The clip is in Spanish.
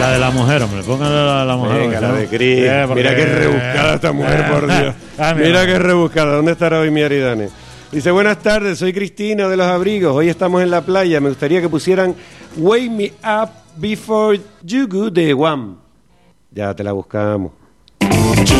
La de la mujer, hombre, póngale la de la mujer. Venga, la de Cris. Mira qué rebuscada esta mujer, por Dios. Mira qué rebuscada. ¿Dónde estará hoy mi Aridane? Dice, buenas tardes, soy Cristina de Los Abrigos. Hoy estamos en la playa. Me gustaría que pusieran Wake Me Up Before You Go de Wham. Ya te la buscamos.